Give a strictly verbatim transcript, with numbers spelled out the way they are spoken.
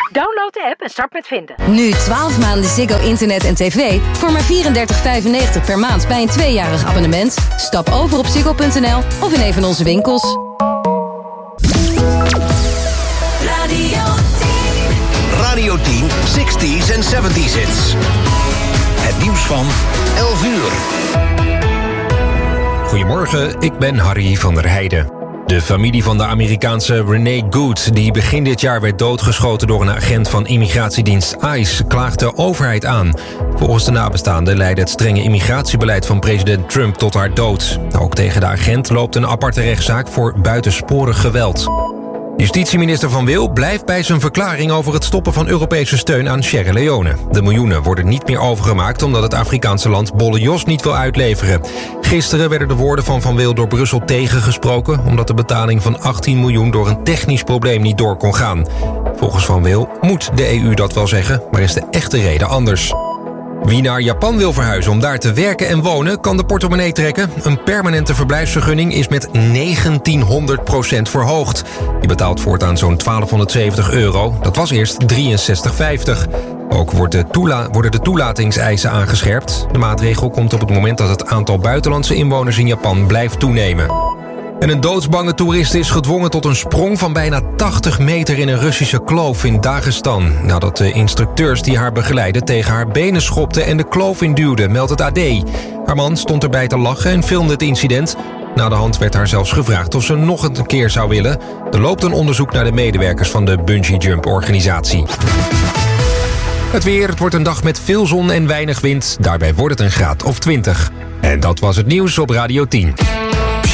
Download de app en start met vinden. Nu twaalf maanden Ziggo Internet en tv voor maar vierendertig vijfennegentig per maand bij een tweejarig abonnement. Stap over op ziggo punt n l of in een van onze winkels. Radio tien. Radio tien, zestig's en zeventig's hits. Het nieuws van elf uur. Goedemorgen, ik ben Harry van der Heijden. De familie van de Amerikaanse Renee Good, die begin dit jaar werd doodgeschoten door een agent van immigratiedienst ICE, klaagt de overheid aan. Volgens de nabestaanden leidde het strenge immigratiebeleid van president Trump tot haar dood. Ook tegen de agent loopt een aparte rechtszaak voor buitensporig geweld. Justitieminister Van Wil blijft bij zijn verklaring over het stoppen van Europese steun aan Sierra Leone. De miljoenen worden niet meer overgemaakt omdat het Afrikaanse land Bolle Jos niet wil uitleveren. Gisteren werden de woorden van Van Wil door Brussel tegengesproken omdat de betaling van achttien miljoen door een technisch probleem niet door kon gaan. Volgens Van Wil moet de E U dat wel zeggen, maar is de echte reden anders. Wie naar Japan wil verhuizen om daar te werken en wonen, kan de portemonnee trekken. Een permanente verblijfsvergunning is met negentienhonderd procent verhoogd. Je betaalt voortaan zo'n twaalfhonderdzeventig euro. Dat was eerst drieënzestig vijftig. Ook wordt de toela- worden de toelatingseisen aangescherpt. De maatregel komt op het moment dat het aantal buitenlandse inwoners in Japan blijft toenemen. En een doodsbange toerist is gedwongen tot een sprong van bijna tachtig meter in een Russische kloof in Dagestan. Nadat de instructeurs die haar begeleiden tegen haar benen schopten en de kloof induwden, meldt het A D. Haar man stond erbij te lachen en filmde het incident. Na de hand werd haar zelfs gevraagd of ze nog een keer zou willen. Er loopt een onderzoek naar de medewerkers van de bungee jump organisatie. Het weer, het wordt een dag met veel zon en weinig wind. Daarbij wordt het een graad of twintig. En dat was het nieuws op Radio tien.